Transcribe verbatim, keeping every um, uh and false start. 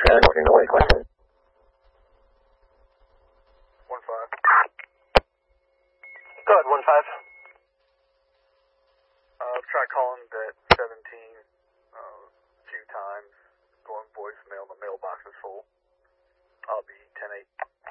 transporting away question. One five. Go ahead, one five. Uh, I've tried calling that seventeen uh, a few times, going voicemail, the mailbox is full. I'll be ten eight.